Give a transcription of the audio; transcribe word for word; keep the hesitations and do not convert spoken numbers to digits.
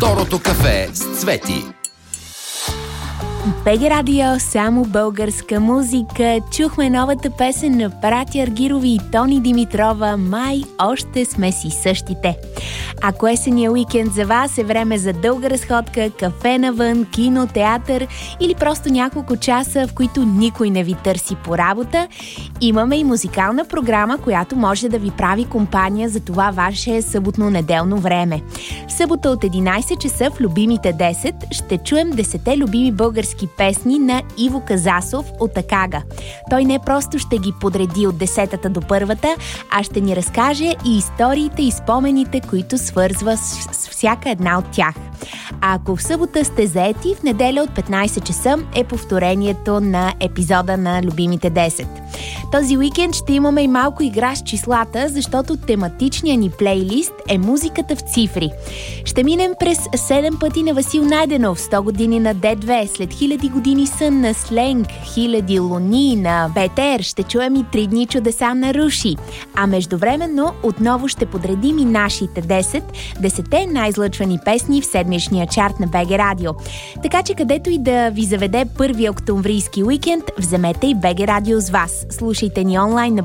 Второто кафе с Цвети. БГ Радио, само българска музика. Чухме новата песен на братя Аргирови и Тони Димитрова «Май още сме си същите». Ако есения уикенд за вас е време за дълга разходка, кафе навън, кино, театър или просто няколко часа, в които никой не ви търси по работа, имаме и музикална програма, която може да ви прави компания за това ваше съботно-неделно време. В събота от единайсет часа в Любимите десет ще чуем десетте любими български песни на Иво Казасов от Акага. Той не просто ще ги подреди от десетата до първата, а ще ни разкаже и историите и спомените, които свързва с, с всяка една от тях. А ако в събота сте заети, в неделя от петнайсет часа е повторението на епизода на Любимите десет. Този уикенд ще имаме и малко игра с числата, защото тематичният ни плейлист е музиката в цифри. Ще минем през седем пъти на Васил Найденов, сто години на Д две, след хиляди години сън на Сленг, хиляди луни на Бетер, ще чуем и три дни чудеса на Руши. А междувременно отново ще подредим и нашите десет, десетте най-излъчвани песни в седмичния чарт на БГ Радио. Така че където и да ви заведе първи октомврийски уикенд, вземете и БГ Радио с вас. Слушайте ни онлайн на